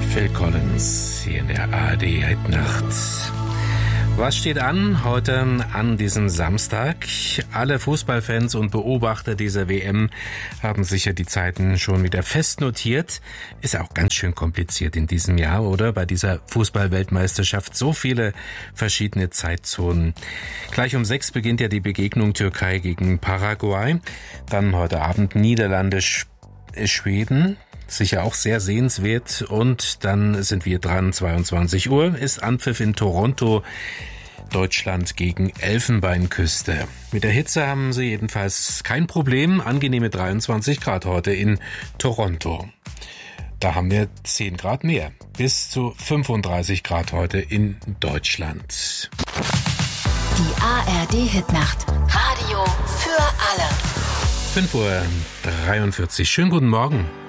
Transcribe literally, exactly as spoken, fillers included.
Phil Collins hier in der A R D Hitnacht. Was steht an heute an diesem Samstag? Alle Fußballfans und Beobachter dieser W M haben sicher die Zeiten schon wieder fest notiert. Ist auch ganz schön kompliziert in diesem Jahr, oder? Bei dieser Fußball-Weltmeisterschaft so viele verschiedene Zeitzonen. Gleich um sechs beginnt ja die Begegnung Türkei gegen Paraguay. Dann heute Abend Niederlande, Schweden. Sicher auch sehr sehenswert. Und dann sind wir dran, zweiundzwanzig Uhr ist Anpfiff in Toronto. Deutschland gegen Elfenbeinküste. Mit der Hitze haben sie jedenfalls kein Problem. Angenehme dreiundzwanzig Grad heute in Toronto. Da haben wir zehn Grad mehr. Bis zu fünfunddreißig Grad heute in Deutschland. Die A R D Hitnacht. Radio für alle. fünf Uhr dreiundvierzig. Schönen guten Morgen.